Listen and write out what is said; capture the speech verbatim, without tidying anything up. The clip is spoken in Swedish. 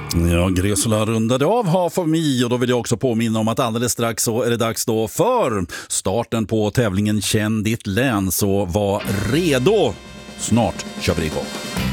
Ja, Gresula rundade av Half of Me och då vill jag också påminna om att alldeles strax så är det dags då för starten på tävlingen Känn ditt län, så var redo. Snart kör vi igång.